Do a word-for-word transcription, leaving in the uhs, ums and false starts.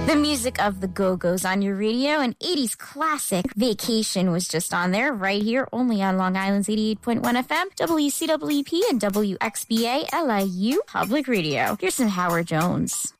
The music of the Go-Go's on your radio, and eighties classic Vacation was just on there, right here, only on Long Island's eighty-eight point one F M, W C W P and W X B A L I U Public Radio. Here's some Howard Jones.